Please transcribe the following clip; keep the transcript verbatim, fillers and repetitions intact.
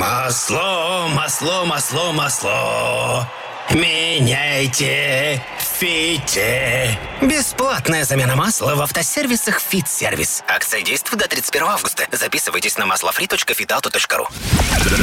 Масло, масло, масло, масло. Меняйте, фите. Бесплатная замена масла в автосервисах «Фит-сервис». Акция действует до тридцать первого августа. Записывайтесь на маслофри точка фитауто точка ру.